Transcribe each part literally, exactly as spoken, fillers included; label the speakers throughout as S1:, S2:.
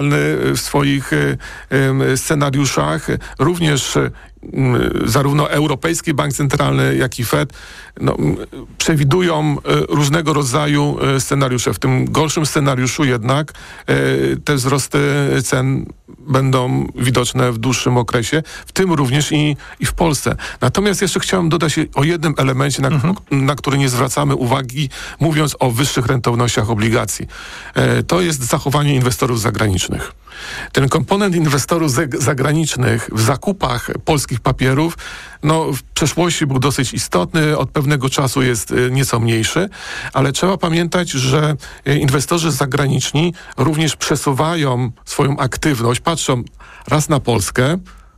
S1: w swoich scenariuszach również zarówno Europejski Bank Centralny, jak i Fed no, przewidują różnego rodzaju scenariusze. W tym gorszym scenariuszu jednak te wzrosty cen będą widoczne w dłuższym okresie, w tym również i, i w Polsce. Natomiast jeszcze chciałem dodać o jednym elemencie, na, mhm. na który nie zwracamy uwagi, mówiąc o wyższych rentownościach obligacji. To jest zachowanie inwestorów zagranicznych. Ten komponent inwestorów zagranicznych w zakupach polskich papierów no, w przeszłości był dosyć istotny, od pewnego czasu jest nieco mniejszy, ale trzeba pamiętać, że inwestorzy zagraniczni również przesuwają swoją aktywność, patrzą raz na Polskę,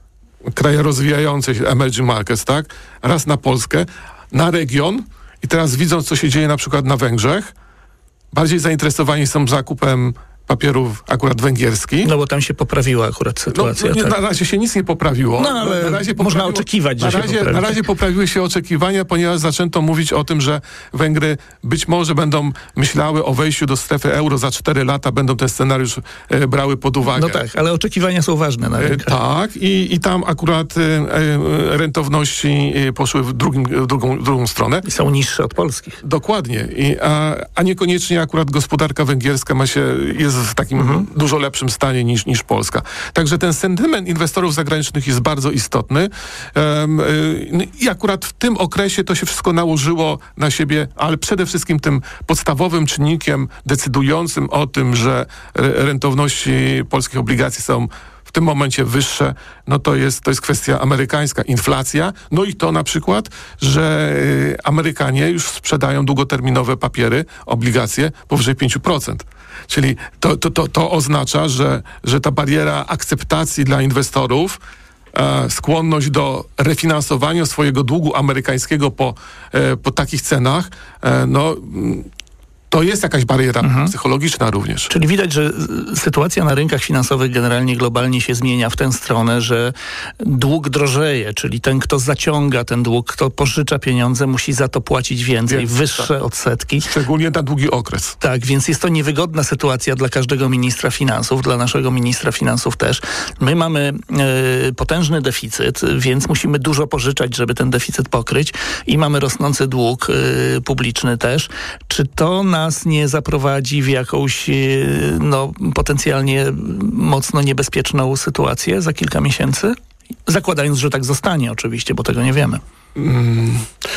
S1: kraje rozwijające się, emerging markets, tak, raz na Polskę, na region i teraz widzą, co się dzieje na przykład na Węgrzech, bardziej zainteresowani są zakupem papierów akurat węgierskich.
S2: No bo tam się poprawiła akurat sytuacja.
S1: No, nie,
S2: tak.
S1: Na razie się nic nie poprawiło.
S2: No ale
S1: na razie
S2: można oczekiwać, że
S1: na
S2: się
S1: razie,
S2: poprawi.
S1: Na razie poprawiły się oczekiwania, ponieważ zaczęto mówić o tym, że Węgry być może będą myślały o wejściu do strefy euro za cztery lata, będą ten scenariusz e, brały pod uwagę.
S2: No tak, ale oczekiwania są ważne na rynkach.
S1: E, tak i, i tam akurat e, rentowności poszły w, drugim, w, drugą, w drugą stronę.
S2: I są niższe od polskich.
S1: Dokładnie. I, a, a niekoniecznie akurat gospodarka węgierska ma się, jest w takim mhm. dużo lepszym stanie niż, niż Polska. Także ten sentyment inwestorów zagranicznych jest bardzo istotny um, y, i akurat w tym okresie to się wszystko nałożyło na siebie, ale przede wszystkim tym podstawowym czynnikiem decydującym o tym, że rentowności polskich obligacji są w tym momencie wyższe, no to jest, to jest kwestia amerykańska, inflacja, no i to na przykład, że Amerykanie już sprzedają długoterminowe papiery, obligacje powyżej pięć procent. Czyli to, to, to, to oznacza, że, że ta bariera akceptacji dla inwestorów, e, skłonność do refinansowania swojego długu amerykańskiego po, e, po takich cenach, e, no to jest jakaś bariera mhm. psychologiczna również.
S2: Czyli widać, że sytuacja na rynkach finansowych generalnie globalnie się zmienia w tę stronę, że dług drożeje, czyli ten, kto zaciąga ten dług, kto pożycza pieniądze, musi za to płacić więcej, Więc, wyższe tak. odsetki.
S1: Szczególnie na długi okres.
S2: Tak, więc jest to niewygodna sytuacja dla każdego ministra finansów, dla naszego ministra finansów też. My mamy y, potężny deficyt, więc musimy dużo pożyczać, żeby ten deficyt pokryć i mamy rosnący dług y, publiczny też. Czy to na nas nie zaprowadzi w jakąś no, potencjalnie mocno niebezpieczną sytuację za kilka miesięcy? Zakładając, że tak zostanie oczywiście, bo tego nie wiemy. Hmm.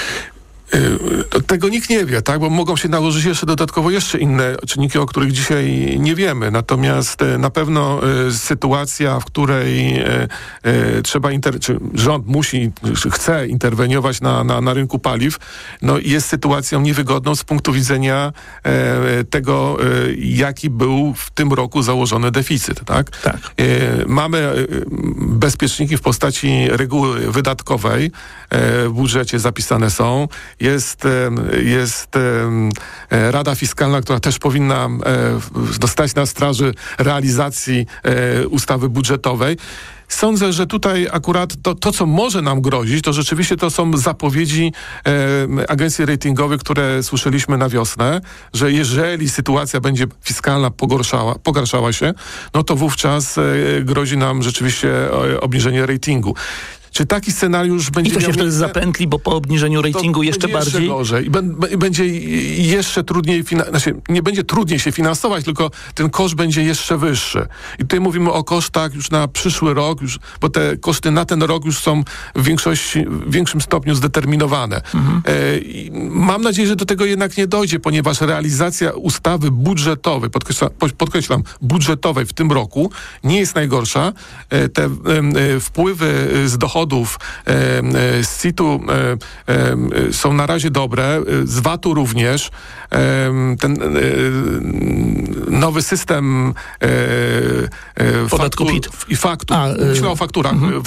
S1: Tego nikt nie wie, tak? Bo mogą się nałożyć jeszcze dodatkowo jeszcze inne czynniki, o których dzisiaj nie wiemy. Natomiast na pewno y, sytuacja, w której y, y, trzeba inter- czy rząd musi, czy chce interweniować na, na, na rynku paliw, no jest sytuacją niewygodną z punktu widzenia y, tego, y, jaki był w tym roku założony deficyt, tak?
S2: Tak.
S1: Y, mamy y, bezpieczniki w postaci reguły wydatkowej, y, w budżecie zapisane są. Jest, jest Rada Fiskalna, która też powinna dostać na straży realizacji ustawy budżetowej. Sądzę, że tutaj akurat to, to, co może nam grozić, to rzeczywiście to są zapowiedzi e, agencji ratingowych, które słyszeliśmy na wiosnę, że jeżeli sytuacja będzie fiskalna pogorszała, pogarszała się, no to wówczas e, grozi nam rzeczywiście e, obniżenie ratingu. Czy taki scenariusz będzie...
S2: I to się wtedy zapętli, bo po obniżeniu ratingu jeszcze bardziej...
S1: Jeszcze gorzej. I b- będzie jeszcze trudniej... Fina- znaczy, nie będzie trudniej się finansować, tylko ten koszt będzie jeszcze wyższy. I tutaj mówimy o kosztach już na przyszły rok, już, bo te koszty na ten rok już są w większości, w większym stopniu zdeterminowane. Mhm. E, i mam nadzieję, że do tego jednak nie dojdzie, ponieważ realizacja ustawy budżetowej, podkreślam, podkreślam budżetowej w tym roku nie jest najgorsza. E, te e, e, wpływy z dochodów z C I T-u są na razie dobre, z V A T-u również. Ten nowy system
S2: podatku
S1: faktur i faktur, myślę o fakturach, mhm.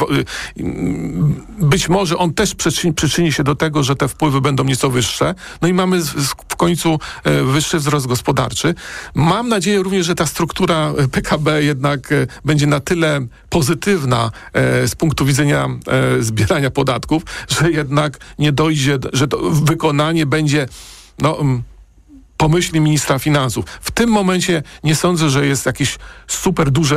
S1: być może on też przyczyni, przyczyni się do tego, że te wpływy będą nieco wyższe. No i mamy w końcu wyższy wzrost gospodarczy. Mam nadzieję również, że ta struktura P K B jednak będzie na tyle pozytywna z punktu widzenia zbierania podatków, że jednak nie dojdzie, że to wykonanie będzie no, pomyśli ministra finansów. W tym momencie nie sądzę, że jest jakieś super duże